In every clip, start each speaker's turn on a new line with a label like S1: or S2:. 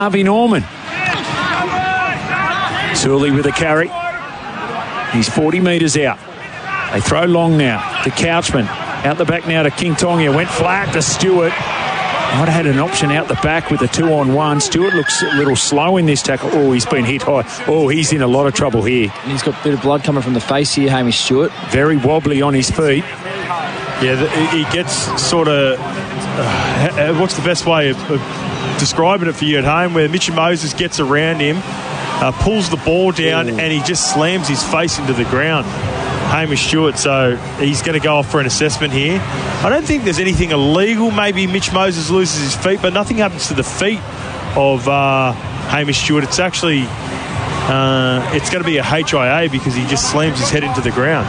S1: Harvey Norman. Sully with a carry. He's 40 metres out. They throw long now to Couchman. Out the back now to King Tonga. Went flat to Stewart. Might have had an option out the back with a 2-on-1. Stewart looks a little slow in this tackle. Oh, he's been hit high. Oh, he's in a lot of trouble here.
S2: And he's got a bit of blood coming from the face here, Hamish Stewart.
S1: Very wobbly on his feet.
S3: Yeah, he gets sort of... what's the best way of describing it for you at home? Where Mitchy Moses gets around him, pulls the ball down, and he just slams his face into the ground. Hamish Stewart, so he's going to go off for an assessment here. I don't think there's anything illegal. Maybe Mitch Moses loses his feet, but nothing happens to the feet of Hamish Stewart. It's actually it's going to be a HIA because he just slams his head into the ground.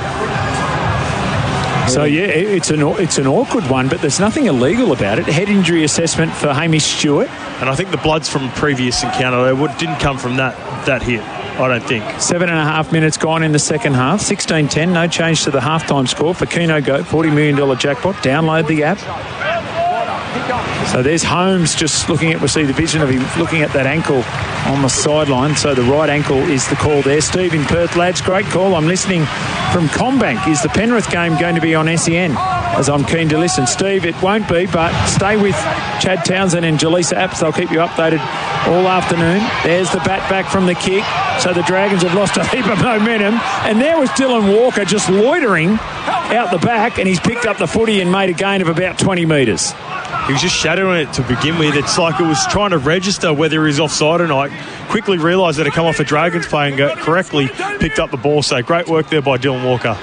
S1: So yeah, it's an awkward one, but there's nothing illegal about it. Head injury assessment for Hamish Stewart,
S3: and I think the blood's from a previous encounter. It didn't come from that hit, I don't think. 7.5
S1: minutes gone in the second half. 16-10, no change to the halftime score for Keno Go. $40 million jackpot. Download the app. So there's Holmes just looking at, we'll see the vision of him looking at that ankle on the sideline. So the right ankle is the call there. Steve in Perth, lads, great call. I'm listening from Combank. Is the Penrith game going to be on SEN? As I'm keen to listen. Steve, it won't be, but stay with Chad Townsend and Jaleesa Apps. They'll keep you updated all afternoon. There's the bat back from the kick. So the Dragons have lost a heap of momentum. And there was Dylan Walker just loitering out the back, and he's picked up the footy and made a gain of about 20 metres.
S3: He was just shadowing it to begin with. It's like it was trying to register whether he's offside or not. Quickly realised that it come off a Dragons play and correctly picked up the ball. So great work there by Dylan Walker.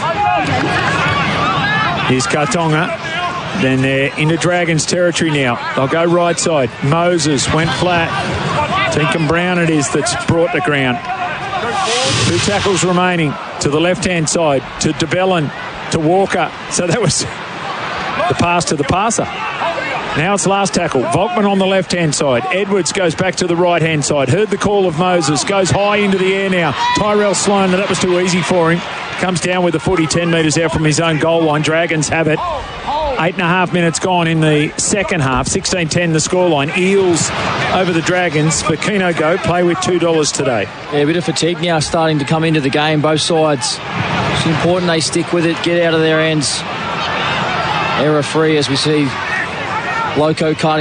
S1: Here's Kartonga. Then they're into Dragons territory now. They'll go right side. Moses went flat. Tinkham Brown it is that's brought the ground. 2 tackles remaining to the left-hand side, to DeBellin, to Walker. So that was the pass to the passer. Now it's last tackle. Volkman on the left-hand side. Edwards goes back to the right-hand side. Heard the call of Moses. Goes high into the air now. Tyrell Sloan, that was too easy for him. Comes down with the footy 10 metres out from his own goal line. Dragons have it. 8.5 minutes gone in the second half. 16-10 the scoreline. Eels over the Dragons for Keno Go. Play with $2 today.
S2: Yeah, a bit of fatigue now starting to come into the game, both sides. It's important they stick with it, get out of their ends error-free as we see Loco cutting